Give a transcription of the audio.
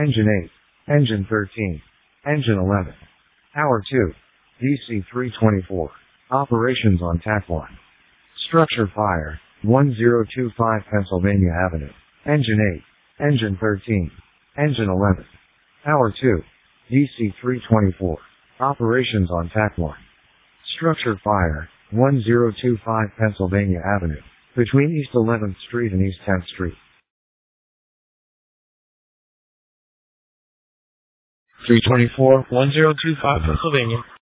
Engine 8. Engine 13. Engine 11. Hour 2. DC-324. Operations on TAC 1. Structure fire, 1025 Pennsylvania Avenue. Engine 8. Engine 13. Engine 11. Hour 2. DC-324. Operations on TAC 1. Structure fire, 1025 Pennsylvania Avenue, between East 11th Street and East 10th Street. 324, 1025 Pennsylvania.